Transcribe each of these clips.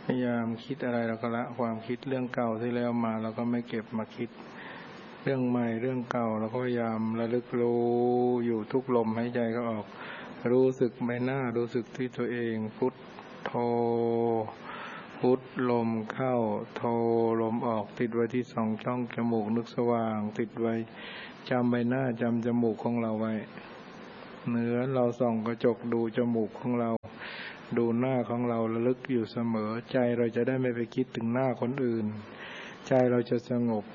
พยายามคิดอะไรเราก็ละความคิดเรื่องเก่าที่แล้วมาเราก็ไม่เก็บมาคิดเรื่องใหม่เรื่องเก่าเราก็พยายามระลึกรู้อยู่ทุกลมหายใจก็ออกรู้สึกใบหน้ารู้สึกที่ตัวเองพุทโธพุทลมเข้าโธลมออกติดไว้ที่สองช่องจมูกนึกสว่างติดไว้จำใบหน้าจำจมูกของเราไว้เหนือเราส่องกระจกดูจมูกของเราดูหน้าของเราระลึกอยู่เสมอใจเราจะได้ไม่ไปคิดถึงหน้าคนอื่นใจเราจะสงบ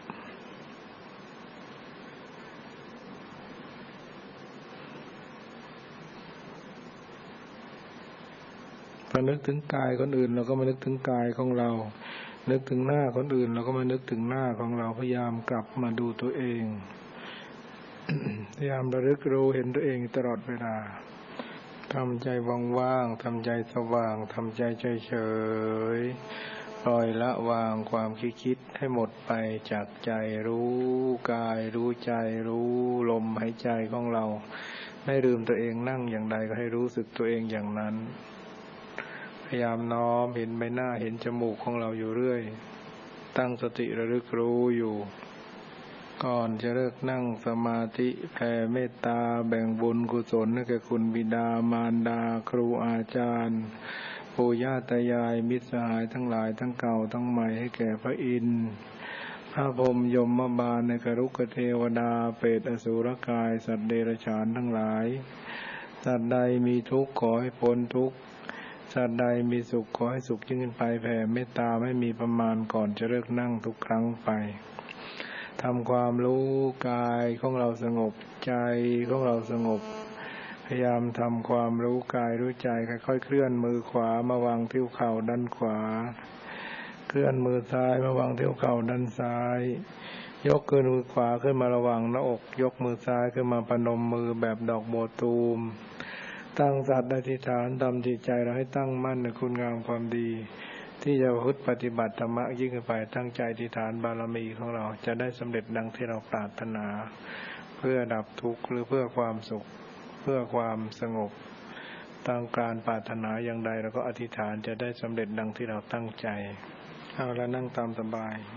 พอนึกถึงกายคนอื่นเราก็มานึกถึงกายของเรานึกถึงหน้าคนอื่นเราก็มานึกถึงหน้าของเราพยายามกลับมาดูตัวเอง พยายามระลึกรู้เห็นตัวเองตลอดเวลาทำใจว่างๆทำใจสว่างทำใจเฉยๆปล่อยละวางความคิดให้หมดไปจากใจรู้กายรู้ใจรู้ลมหายใจของเราไม่ลืมตัวเองนั่งอย่างใดก็ให้รู้สึกตัวเองอย่างนั้นพยายามน้อมเห็นใบหน้าเห็นจมูกของเราอยู่เรื่อยตั้งสติระลึกรู้อยู่ก่อนจะเลิกนั่งสมาธิแผ่เมตตาแบ่งบุญกุศลให้แก่คุณบิดามารดาครูอาจารย์ปู่ย่าตายายมิตรสหายทั้งหลายทั้งเก่าทั้งใหม่ให้แก่พระอินทร์พระพรหมยมบาลในกรุกเทวดาเปรตอสุรกายสัตว์เดรัจฉานทั้งหลายสัตว์ใดมีทุกข์ขอให้พ้นทุกข์สัตว์ใดมีสุขขอให้สุขยิ่งขึ้นไปแผ่เมตตาไม่มีประมาณก่อนจะเลิกนั่งทุกครั้งไปทำความรู้กายของเราสงบใจของเราสงบพยายามทำความรู้กายรู้ใจค่อยๆเคลื่อนมือขวามาวางที่เข่าด้านขวาเคลื่อนมือซ้ายมาวางที่เข่าด้านซ้ายยกมือขวาขึ้นมาระหว่างหน้าอกยกมือซ้ายขึ้นมาประนมมือแบบดอกบัวตูมตั้งสัตย์อธิษฐานทำจิตใจเราให้ตั้งมั่นในคุณงามความดีที่จะพึ่งปฏิบัติธรรมะยิ่งขึ้นไปตั้งใจอธิษฐานบารมีของเราจะได้สำเร็จดังที่เราปรารถนาเพื่อดับทุกข์หรือเพื่อความสุขเพื่อความสงบต้องการปรารถนาอย่างใดเราก็อธิษฐานจะได้สำเร็จดังที่เราตั้งใจเอาแล้วนั่งตามสบาย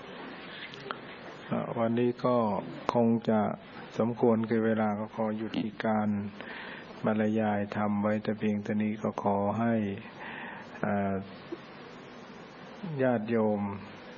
วันนี้ก็คงจะสมควรแก่เวลาก็ขอหยุดที่การบรรยายทำไว้แต่เพียงเท่านี้ก็ขอให้ญาติโยม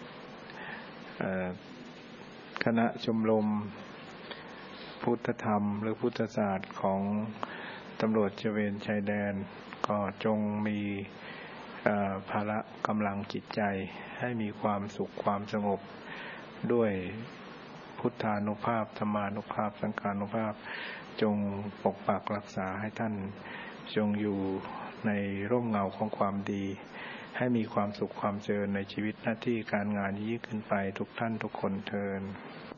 คณะชมรมพุทธธรรมหรือพุทธศาสตร์ของตำรวจตระเวนชายแดนก็จงมีภาระกำลังจิตใจให้มีความสุขความสงบด้วยพุทธานุภาพธรรมานุภาพสังฆานุภาพจงปกปักรักษาให้ท่านจงอยู่ในร่มเงาของความดีให้มีความสุขความเจริญในชีวิตหน้าที่การงานยิ่งขึ้นไปทุกท่านทุกคนเทอญ